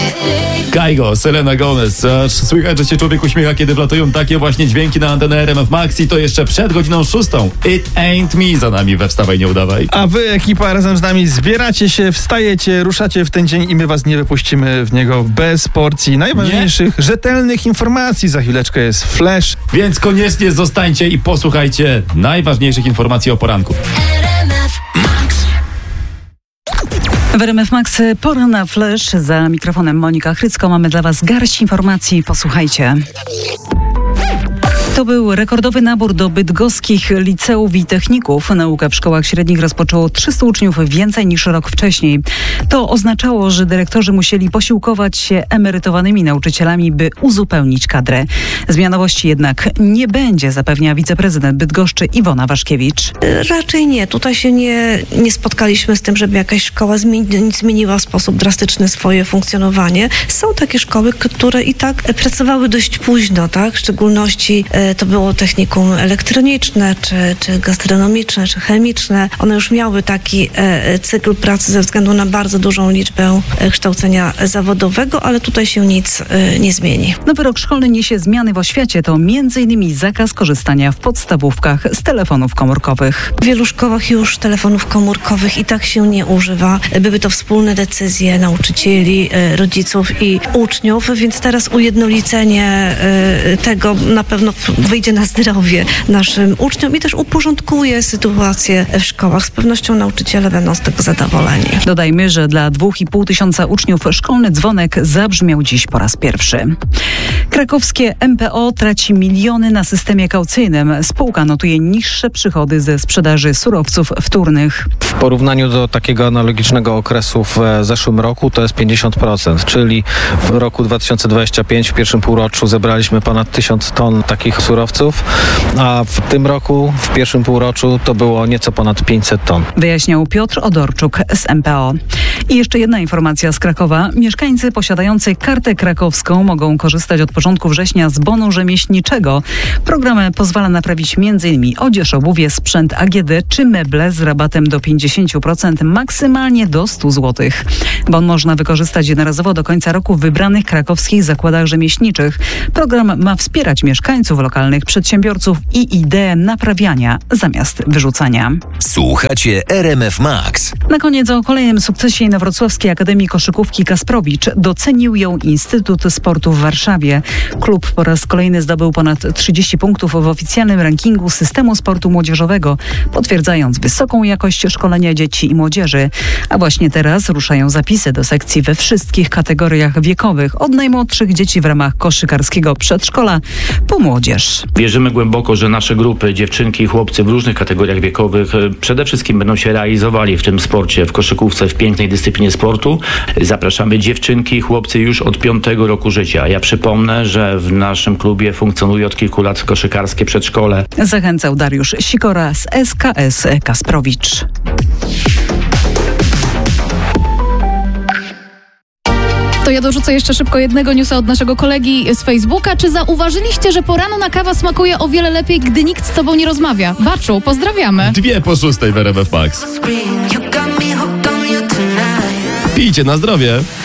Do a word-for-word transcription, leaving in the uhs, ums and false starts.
Kaigo, Selena Gomez. Aż słychać, że się człowiek uśmiecha, kiedy wlatują takie właśnie dźwięki na antenę R M F Max i to jeszcze przed godziną szóstą. It ain't me za nami we Wstawaj, nie udawaj. A wy, ekipa, razem z nami zbieracie się, wstajecie, ruszacie w ten dzień i my was nie wypuścimy w niego bez porcji najważniejszych, nie? rzetelnych informacji. Za chwileczkę jest flash. Więc koniecznie zostańcie i posłuchajcie najważniejszych informacji o poranku. W R M F Max pora na flash. Za mikrofonem Monika Chrycko. Mamy dla was garść informacji. Posłuchajcie. To był rekordowy nabór do bydgoskich liceów i techników. Naukę w szkołach średnich rozpoczęło trzystu uczniów więcej niż rok wcześniej. To oznaczało, że dyrektorzy musieli posiłkować się emerytowanymi nauczycielami, by uzupełnić kadrę. Zmianowości jednak nie będzie, zapewnia wiceprezydent Bydgoszczy Iwona Waszkiewicz. Raczej nie. Tutaj się nie, nie spotkaliśmy z tym, żeby jakaś szkoła zmieni, zmieniła w sposób drastyczny swoje funkcjonowanie. Są takie szkoły, które i tak pracowały dość późno, tak? W szczególności to było technikum elektroniczne, czy, czy gastronomiczne, czy chemiczne. One już miały taki e, cykl pracy ze względu na bardzo dużą liczbę e, kształcenia zawodowego, ale tutaj się nic e, nie zmieni. Nowy rok szkolny niesie zmiany w oświacie. To między innymi zakaz korzystania w podstawówkach z telefonów komórkowych. W wielu szkołach już telefonów komórkowych i tak się nie używa. Były to wspólne decyzje nauczycieli, e, rodziców i uczniów, więc teraz ujednolicenie e, tego na pewno wyjdzie na zdrowie naszym uczniom i też uporządkuje sytuację w szkołach. Z pewnością nauczyciele będą z tego zadowoleni. Dodajmy, że dla dwóch i pół tysiąca uczniów szkolny dzwonek zabrzmiał dziś po raz pierwszy. Krakowskie M P O traci miliony na systemie kaucyjnym. Spółka notuje niższe przychody ze sprzedaży surowców wtórnych. W porównaniu do takiego analogicznego okresu w zeszłym roku to jest pięćdziesiąt procent, czyli w roku dwa tysiące dwudziestym piątym w pierwszym półroczu zebraliśmy ponad tysiąc ton takich surowców, a w tym roku, w pierwszym półroczu to było nieco ponad pięćset ton. Wyjaśniał Piotr Odorczuk z M P O. I jeszcze jedna informacja z Krakowa. Mieszkańcy posiadający kartę krakowską mogą korzystać od początku września z bonu rzemieślniczego. Program pozwala naprawić między innymi odzież, obuwie, sprzęt A G D czy meble z rabatem do pięćdziesiąt procent, maksymalnie do stu złotych. Bon można wykorzystać jednorazowo do końca roku w wybranych krakowskich zakładach rzemieślniczych. Program ma wspierać mieszkańców, lokalnych przedsiębiorców i ideę naprawiania zamiast wyrzucania. Słuchacie R M F Max. Na koniec o kolejnym sukcesie Inowrocławskiej Akademii Koszykówki Kasprowicz. Docenił ją Instytut Sportu w Warszawie. Klub po raz kolejny zdobył ponad trzydzieści punktów w oficjalnym rankingu systemu sportu młodzieżowego, potwierdzając wysoką jakość szkolenia dzieci i młodzieży. A właśnie teraz ruszają zapisy do sekcji we wszystkich kategoriach wiekowych, od najmłodszych dzieci w ramach koszykarskiego przedszkola po młodzież. Wierzymy głęboko, że nasze grupy, dziewczynki i chłopcy w różnych kategoriach wiekowych przede wszystkim będą się realizowali w tym sporcie, w koszykówce, w pięknej dyscyplinie sportu. Zapraszamy dziewczynki i chłopcy już od piątego roku życia. Ja przypomnę, że w naszym klubie funkcjonuje od kilku lat koszykarskie przedszkole. Zachęcał Dariusz Sikora z S K S Kasprowicz. To ja dorzucę jeszcze szybko jednego newsa od naszego kolegi z Facebooka. Czy zauważyliście, że poranna kawa smakuje o wiele lepiej, gdy nikt z tobą nie rozmawia? Baczu, pozdrawiamy. Dwie po szóstej w R M F Max. Pijcie na zdrowie.